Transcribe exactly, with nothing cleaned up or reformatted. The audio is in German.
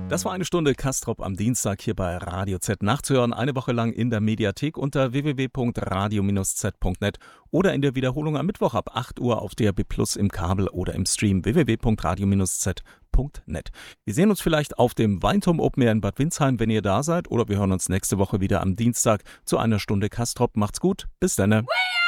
Das war eine Stunde Kastrop am Dienstag hier bei Radio Z nachzuhören. Eine Woche lang in der Mediathek unter w w w punkt radio Bindestrich z punkt net oder in der Wiederholung am Mittwoch ab acht Uhr auf D A B Plus im Kabel oder im Stream w w w punkt radio Bindestrich z punkt net. Wir sehen uns vielleicht auf dem Weinturm Open Air in Bad Windsheim, wenn ihr da seid, oder wir hören uns nächste Woche wieder am Dienstag zu einer Stunde Kastrop. Macht's gut, bis dann.